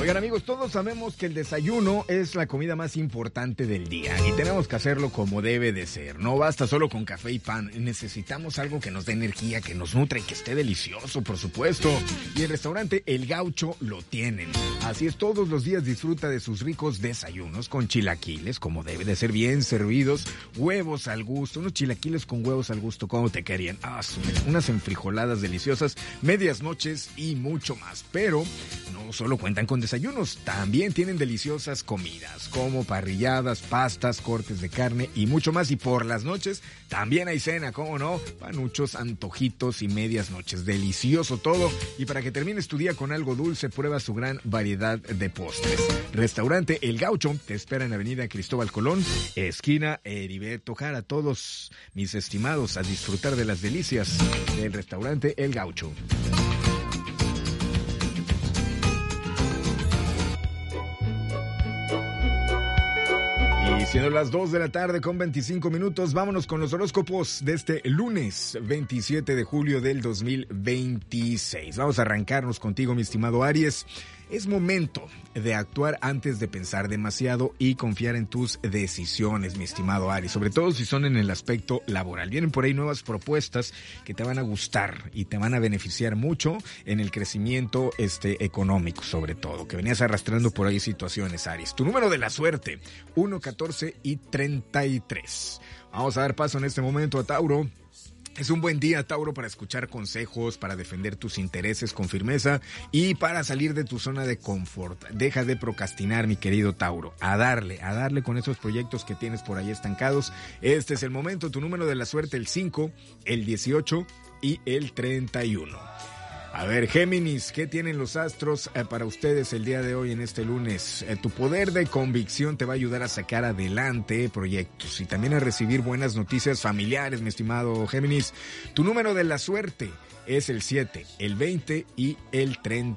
Oigan, amigos, todos sabemos que el desayuno es la comida más importante del día y tenemos que hacerlo como debe de ser. No basta solo con café y pan, necesitamos algo que nos dé energía, que nos nutra y que esté delicioso, por supuesto. Y el restaurante El Gaucho lo tienen. Así es, todos los días disfruta de sus ricos desayunos con chilaquiles, como debe de ser, bien servidos, huevos al gusto, unos chilaquiles con huevos al gusto, ¿cómo te querían? Unas enfrijoladas deliciosas, medias noches y mucho más. Pero no solo cuentan con desayunos, también tienen deliciosas comidas, como parrilladas, pastas, cortes de carne y mucho más. Y por las noches también hay cena, ¿cómo no? Panuchos, antojitos y medias noches. Delicioso todo. Y para que termines tu día con algo dulce, prueba su gran variedad de postres. Restaurante El Gaucho te espera en Avenida Cristóbal Colón, esquina Heriberto Jara. Todos mis estimados, a disfrutar de las delicias del restaurante El Gaucho. Y siendo las 2 de la tarde con 25 minutos, vámonos con los horóscopos de este lunes 27 de julio del 2026. Vamos a arrancarnos contigo, mi estimado Aries. Es momento de actuar antes de pensar demasiado y confiar en tus decisiones, mi estimado Aries, sobre todo si son en el aspecto laboral. Vienen por ahí nuevas propuestas que te van a gustar y te van a beneficiar mucho en el crecimiento económico, sobre todo, que venías arrastrando por ahí situaciones, Aries. Tu número de la suerte, 1, 14 y 33. Vamos a dar paso en este momento a Tauro. Es un buen día, Tauro, para escuchar consejos, para defender tus intereses con firmeza y para salir de tu zona de confort. Deja de procrastinar, mi querido Tauro. A darle con esos proyectos que tienes por ahí estancados. Este es el momento. Tu número de la suerte, el 5, el 18 y el 31. A ver, Géminis, ¿qué tienen los astros para ustedes el día de hoy en este lunes? Tu poder de convicción te va a ayudar a sacar adelante proyectos y también a recibir buenas noticias familiares, mi estimado Géminis. Tu número de la suerte es el 7, el 20 y el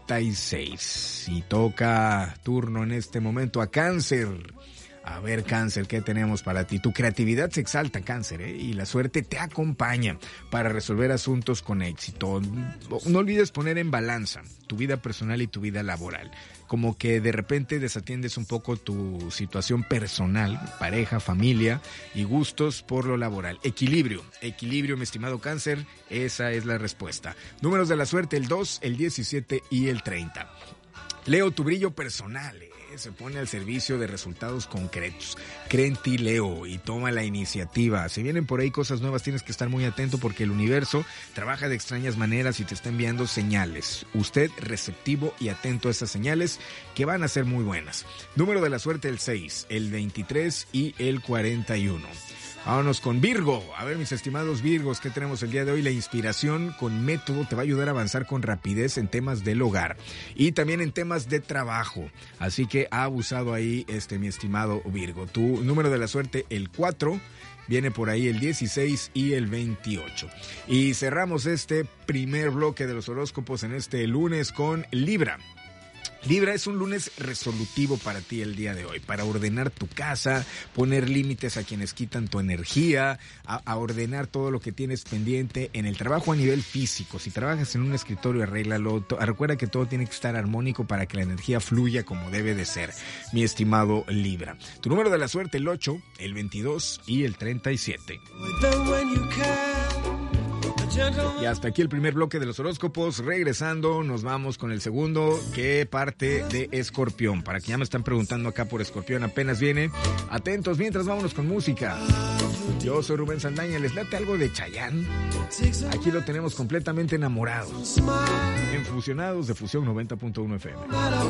36. Y toca turno en este momento a Cáncer. A ver, Cáncer, ¿qué tenemos para ti? Tu creatividad se exalta, Cáncer, y la suerte te acompaña para resolver asuntos con éxito. No olvides poner en balanza tu vida personal y tu vida laboral. Como que de repente desatiendes un poco tu situación personal, pareja, familia y gustos por lo laboral. Equilibrio, mi estimado Cáncer, esa es la respuesta. Números de la suerte, el 2, el 17 y el 30. Leo, tu brillo personal se pone al servicio de resultados concretos. Cree en ti, Leo, y toma la iniciativa. Si vienen por ahí cosas nuevas, tienes que estar muy atento porque el universo trabaja de extrañas maneras y te está enviando señales. Usted receptivo y atento a esas señales que van a ser muy buenas. Número de la suerte, el 6, el 23 y el 41. Vámonos con Virgo. A ver, mis estimados Virgos, ¿qué tenemos el día de hoy? La inspiración con método te va a ayudar a avanzar con rapidez en temas del hogar y también en temas de trabajo. Así que ha abusado ahí, mi estimado Virgo. Tu número de la suerte, el 4. Viene por ahí el 16 y el 28. Y cerramos este primer bloque de los horóscopos en este lunes con Libra. Libra, es un lunes resolutivo para ti el día de hoy, para ordenar tu casa, poner límites a quienes quitan tu energía, a ordenar todo lo que tienes pendiente en el trabajo a nivel físico. Si trabajas en un escritorio, arréglalo. Recuerda que todo tiene que estar armónico para que la energía fluya como debe de ser, mi estimado Libra. Tu número de la suerte, el 8, el 22 y el 37. Y hasta aquí el primer bloque de los horóscopos. Regresando, nos vamos con el segundo, que parte de Escorpión. Para que ya me están preguntando acá por Escorpión, apenas viene. Atentos, mientras vámonos con música. Yo soy Rubén Saldaña, les late algo de Chayanne. Aquí lo tenemos completamente enamorados. En Fusionados de Fusión 90.1 FM.